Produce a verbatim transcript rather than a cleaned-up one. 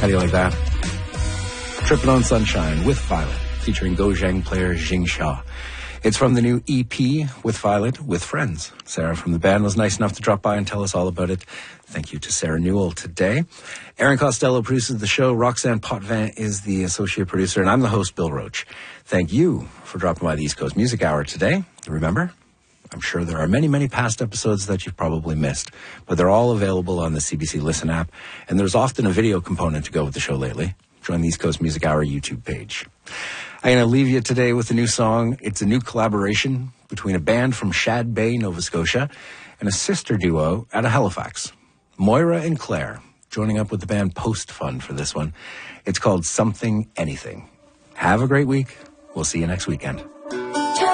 How do you like that? Trippin' on Sunshine with Violet, featuring Gojang player Jing Shaw. It's from the new E P with Violet with Friends. Sarah from the band was nice enough to drop by and tell us all about it. Thank you to Sarah Newell today. Aaron Costello produces the show. Roxanne Potvin is the associate producer, and I'm the host, Bill Roach. Thank you for dropping by the East Coast Music Hour today. Remember, I'm sure there are many, many past episodes that you've probably missed, but they're all available on the C B C Listen app, and there's often a video component to go with the show lately. Join the East Coast Music Hour YouTube page. I'm going to leave you today with a new song. It's a new collaboration between a band from Shad Bay, Nova Scotia, and a sister duo out of Halifax, Moira and Claire, joining up with the band Post Fund for this one. It's called Something Anything. Have a great week. We'll see you next weekend.